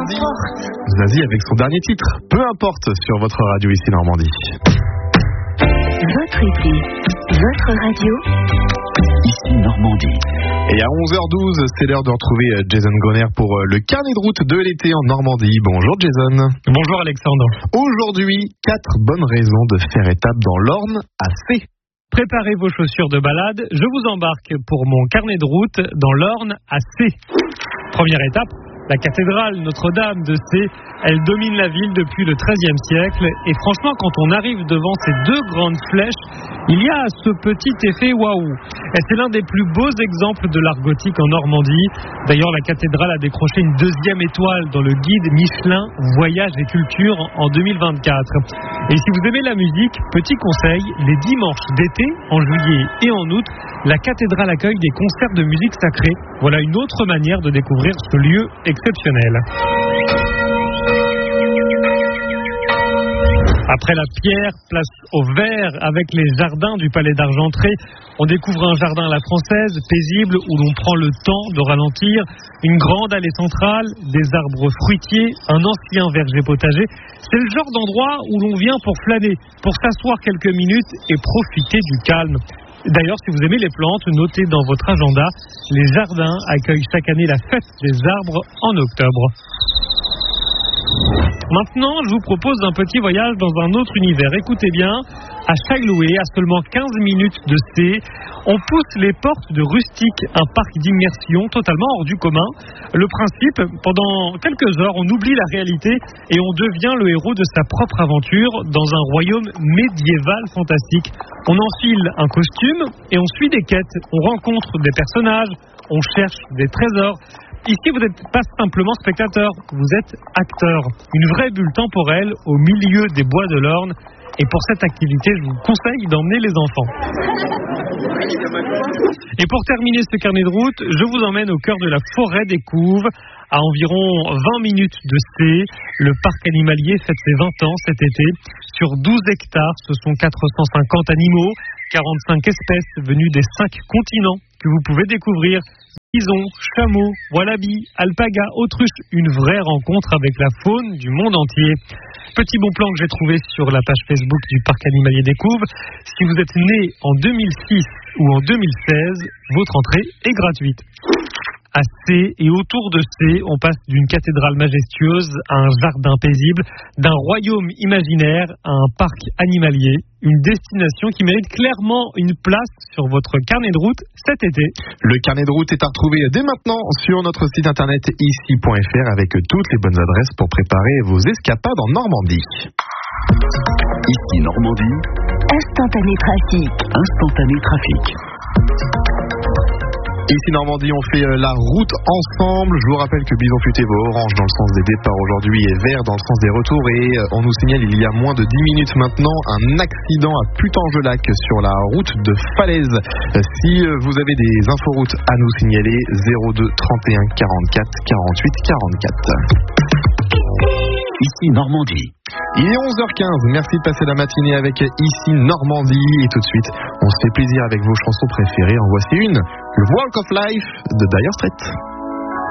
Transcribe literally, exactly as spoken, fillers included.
Zazie. Zazie avec son dernier titre, Peu importe, sur votre radio ici Normandie. Votre été, votre radio, ici Normandie. Et à onze heures douze, c'est l'heure de retrouver Jason Goner pour le carnet de route de l'été en Normandie. Bonjour Jason. Bonjour Alexandre. Aujourd'hui, quatre bonnes raisons de faire étape dans l'Orne à C. Préparez vos chaussures de balade, je vous embarque pour mon carnet de route dans l'Orne à C. Première étape, la cathédrale Notre-Dame de C. Elle domine la ville depuis le treizième siècle et franchement, quand on arrive devant ces deux grandes flèches, il y a ce petit effet waouh. Et c'est l'un des plus beaux exemples de l'art gothique en Normandie. D'ailleurs, la cathédrale a décroché une deuxième étoile dans le guide Michelin Voyage et Culture en deux mille vingt-quatre. Et si vous aimez la musique, petit conseil, les dimanches d'été, en juillet et en août, la cathédrale accueille des concerts de musique sacrée. Voilà une autre manière de découvrir ce lieu exceptionnel. Après la pierre, place au vert avec les jardins du Palais d'Argentré. On découvre un jardin à la française, paisible, où l'on prend le temps de ralentir. Une grande allée centrale, des arbres fruitiers, un ancien verger potager. C'est le genre d'endroit où l'on vient pour flâner, pour s'asseoir quelques minutes et profiter du calme. D'ailleurs, si vous aimez les plantes, notez dans votre agenda, les jardins accueillent chaque année la fête des arbres en octobre. Maintenant, je vous propose un petit voyage dans un autre univers. Écoutez bien, à Chailloué, à seulement quinze minutes de C, on pousse les portes de Rustique, un parc d'immersion totalement hors du commun. Le principe, pendant quelques heures, on oublie la réalité et on devient le héros de sa propre aventure dans un royaume médiéval fantastique. On enfile un costume et on suit des quêtes, on rencontre des personnages, on cherche des trésors. Ici, vous n'êtes pas simplement spectateur, vous êtes acteur. Une vraie bulle temporelle au milieu des bois de l'Orne. Et pour cette activité, je vous conseille d'emmener les enfants. Et pour terminer ce carnet de route, je vous emmène au cœur de la forêt des Couves, à environ vingt minutes de C. Le parc animalier fête ses vingt ans cet été. Sur douze hectares, ce sont quatre cent cinquante animaux, quarante-cinq espèces venues des cinq continents que vous pouvez découvrir. Bison, chameau, wallaby, alpaga, autruche, une vraie rencontre avec la faune du monde entier. Petit bon plan que j'ai trouvé sur la page Facebook du Parc Animalier des Couves. Si vous êtes né en deux mille six ou en deux mille seize, votre entrée est gratuite. À C et autour de C, on passe d'une cathédrale majestueuse à un jardin paisible, d'un royaume imaginaire à un parc animalier. Une destination qui mérite clairement une place sur votre carnet de route cet été. Le carnet de route est à retrouver dès maintenant sur notre site internet ici point f r avec toutes les bonnes adresses pour préparer vos escapades en Normandie. Ici Normandie. instantané trafic. Instantané trafic. Ici Normandie, on fait la route ensemble. Je vous rappelle que Bison Futé va orange dans le sens des départs aujourd'hui et vert dans le sens des retours. Et on nous signale il y a moins de dix minutes maintenant un accident à Putange-Lac sur la route de Falaise. Si vous avez des inforoutes à nous signaler, zéro deux trente et un quarante-quatre quarante-huit quarante-quatre. Ici Normandie. Il est onze heures quinze, merci de passer la matinée avec Ici Normandie. Et tout de suite, on se fait plaisir avec vos chansons préférées. En voici une, le Walk of Life de Dire Straits.